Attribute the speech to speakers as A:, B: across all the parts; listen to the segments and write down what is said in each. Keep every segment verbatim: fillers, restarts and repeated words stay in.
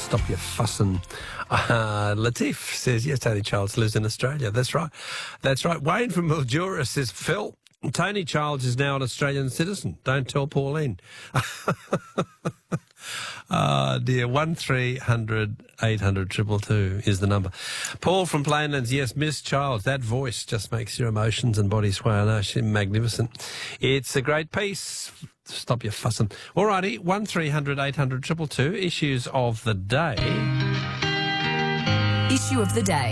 A: Stop your fussing. Uh, Latif says, yes, Tony Childs lives in Australia. That's right. That's right. Wayne from Mildura says, Phil, Tony Childs is now an Australian citizen. Don't tell Pauline. Ah, uh, dear. One three hundred eight hundred two two is the number. Paul from Plainlands, yes, Miss Childs. That voice just makes your emotions and body sway. I know, she's magnificent. It's a great piece. Stop your fussing. All righty, one three hundred eight hundred two two. Issues of the day.
B: Issue of the day.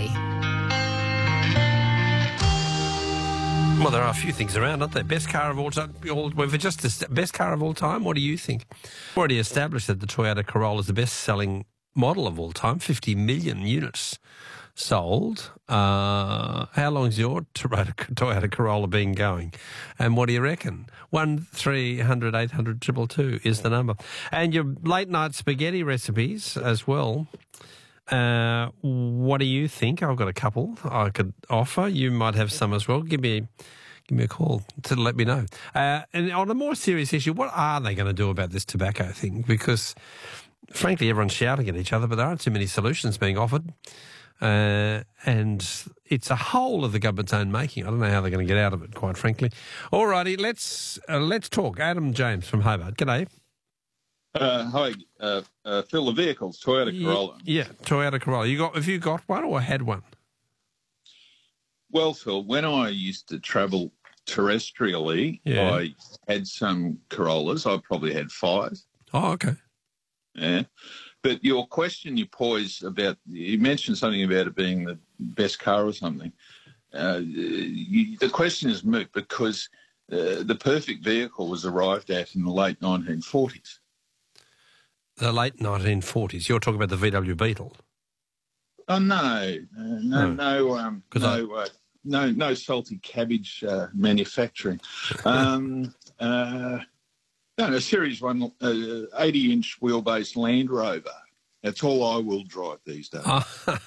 A: Well, there are a few things around, aren't there? Best car of all time. We've just est- best car of all time. What do you think? Already established that the Toyota Corolla is the best-selling model of all time. Fifty million units sold. Uh, how long's your Toyota, Toyota Corolla been going? And what do you reckon? One three hundred eight hundred two two is the number. And your late night spaghetti recipes as well. Uh, what do you think? I've got a couple I could offer. You might have some as well. Give me, give me a call to let me know. Uh, and on a more serious issue, what are they going to do about this tobacco thing? Because, frankly, everyone's shouting at each other, but there aren't too many solutions being offered. Uh, and it's a whole of the government's own making. I don't know how they're going to get out of it, quite frankly. All righty, let's uh, let's talk. Adam James from Hobart. G'day.
C: Uh, hi, uh, uh, Phil. The vehicles, Toyota Corolla.
A: Yeah, Toyota Corolla. You got? Have you got one or had one?
C: Well, Phil, when I used to travel terrestrially,
A: Yeah.
C: I had some Corollas. I probably had five.
A: Oh, okay.
C: Yeah. But your question you posed about, you mentioned something about it being the best car or something. Uh, you, the question is moot because uh, the perfect vehicle was arrived at in the late nineteen forties.
A: The late nineteen forties. You're talking about the V W Beetle.
C: Oh no, uh, no,
A: No.
C: no, um, no, uh, no, no salty cabbage uh, manufacturing. Um, uh, no, no, Series One, uh, eighty-inch wheelbase Land Rover. That's all I will drive these days.
A: Oh,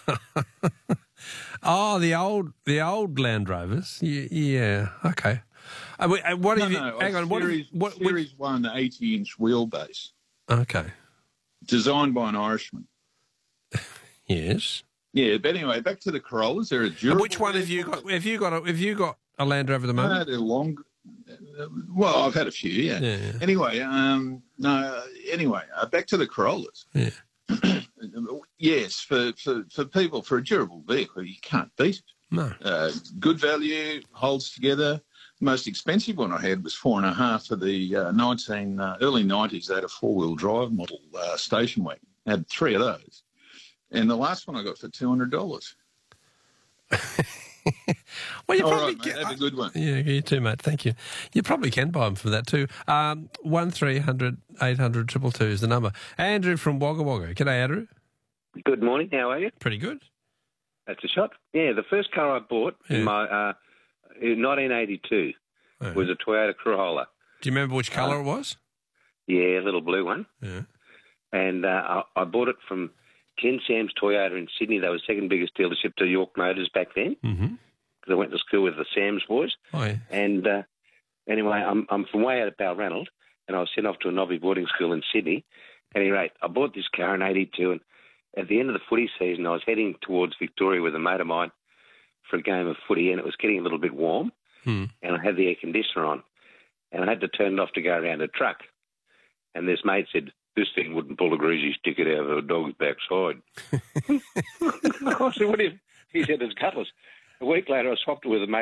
A: oh the old, the old Land Rovers. Yeah, yeah. Okay. Uh, wait, uh, what
C: no,
A: have you?
C: no,
A: Hang on. What?
C: Series,
A: Have, what
C: Series One, eighty-inch wheelbase,
A: okay.
C: designed by an Irishman.
A: Yes.
C: Yeah, but anyway, back to the Corollas. They're a
A: And
C: durable.
A: which one have you got? Have you got? A, have you got a Land Rover at the
C: I
A: moment?
C: had a long. Well, I've had a few, yeah.
A: Yeah, yeah.
C: Anyway, um, no. Anyway, uh, back to the Corollas.
A: Yeah.
C: Yes, for, for, for people, for a durable vehicle, you can't beat it.
A: No.
C: Uh, good value, holds together. The most expensive one I had was four and a half for the uh, nineteen uh, early nineties. They had a four wheel drive model uh, station wagon. I had three of those, and the last one I got for two hundred dollars.
A: Well, you
C: All
A: probably
C: right, mate,
A: can.
C: have a good one.
A: Yeah, you too, mate. Thank you. You probably can buy them for that too. Um, one three hundred eight hundred two two is the number. Andrew from Wagga Wagga. G'day, Andrew.
D: Good morning. How are you?
A: Pretty good.
D: That's a shot. Yeah, the first car I bought
A: Yeah.
D: in my uh, in nineteen eighty-two
A: Oh.
D: was a Toyota Corolla.
A: Do you remember which colour
D: Uh,
A: it was?
D: Yeah, a little blue one.
A: Yeah.
D: And uh, I, I bought it from Ken Sam's Toyota in Sydney. They were the second biggest dealership to York Motors back then
A: Mm-hmm.
D: because I went to school with the Sam's boys.
A: Oh, yeah.
D: And uh, anyway, I'm I'm from way out of Balranald, and I was sent off to a Nobby boarding school in Sydney. At any rate, I bought this car in eighty-two, and at the end of the footy season, I was heading towards Victoria with a mate of mine for a game of footy, and it was getting a little bit warm,
A: Hmm.
D: and I had the air conditioner on, and I had to turn it off to go around a truck. And this mate said, "This thing wouldn't pull a greasy stick out of a dog's backside." I said, "What if?" He said, "It's Cutlass." A week later, I swapped it with a mate